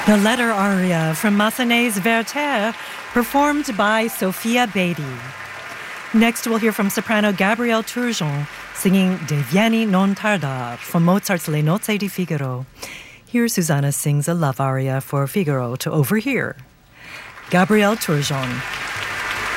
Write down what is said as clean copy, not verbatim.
The letter aria from Massenet's Werther, performed by Sophia Beatty. Next, we'll hear from soprano Gabrielle Turgeon singing Devieni non tardar from Mozart's Le Nozze di Figaro. Here, Susanna sings a love aria for Figaro to overhear. Gabrielle Turgeon.